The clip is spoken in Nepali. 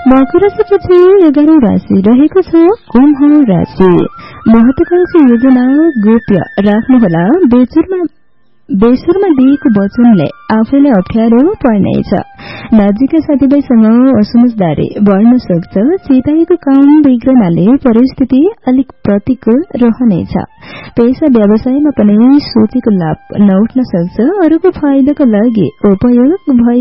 मकर राशिपछि 11औं राशि रहेको छ कुम्भ राशि। महत्वाकांक्षी योजना गोप्य राख्नुहोला। बेसुरमा दिएको वचनले आफैले अप्ठ्यारो पर्नेछ। नजिकका साथीभाइसँग असमझदारी बढ्न सक्छ। चिताएको काम बिग्रनाले परिस्थिति अलिक प्रतिकूल रहनेछ। पेशा व्यवसायमा पनि सोचेको लाभ नउठ्न सक्छ। अरूको फाइदाको लागि उपयोग भए